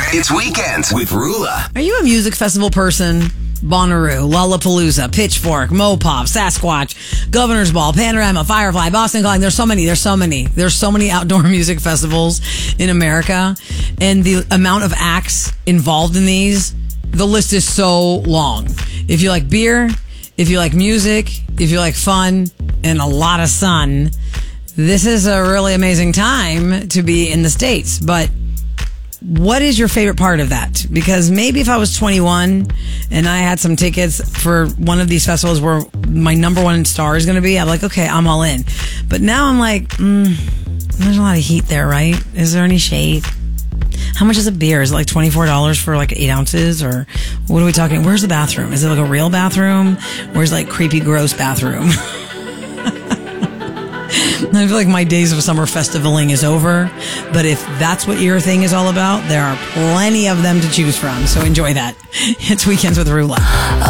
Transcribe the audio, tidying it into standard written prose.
It's Weekends with Rula. Are you a music festival person? Bonnaroo, Lollapalooza, Pitchfork, Mopop, Sasquatch, Governor's Ball, Panorama, Firefly, Boston Calling. There's so many outdoor music festivals in America. And the amount of acts involved in these, the list is so long. If you like beer, if you like music, if you like fun and a lot of sun, this is a really amazing time to be in the States. But what is your favorite part of that? Because maybe if I was 21 and I had some tickets for one of these festivals where my number one star is going to be, I'm like, okay, I'm all in. But now I'm like, there's a lot of heat there, right? Is there any shade? How much is a beer? Is it like $24 for like 8 ounces? Or what are we talking? Where's the bathroom? Is it like a real bathroom? Where's like creepy, gross bathroom? I feel like my days of summer festivaling is over. But if that's what your thing is all about, there are plenty of them to choose from. So enjoy that. It's Weekends with Rula.